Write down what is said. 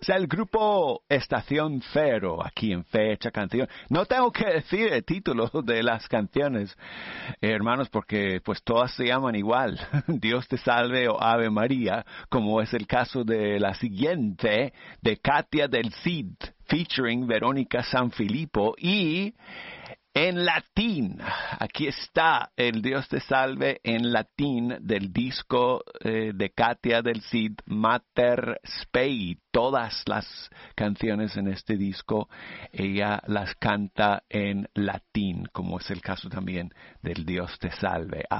Es el grupo Estación Cero, aquí en Fecha Canción. No tengo que decir el título de las canciones, hermanos, porque pues todas se llaman igual. Dios te salve o Ave María, como es el caso de la siguiente, de Katia del Cid, featuring Verónica Sanfilippo, y en latín. Aquí está el Dios te salve en latín del disco de Katia del Cid, Mater Spei. Todas las canciones en este disco ella las canta en latín, como es el caso también del Dios te salve.